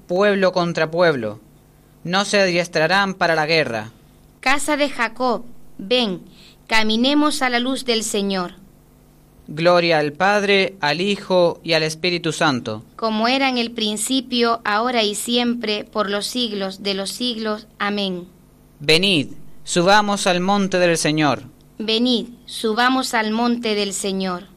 pueblo contra pueblo. No se adiestrarán para la guerra. Casa de Jacob, ven, caminemos a la luz del Señor. Gloria al Padre, al Hijo y al Espíritu Santo. Como era en el principio, ahora y siempre, por los siglos de los siglos. Amén. Venid, subamos al monte del Señor. Venid, subamos al monte del Señor.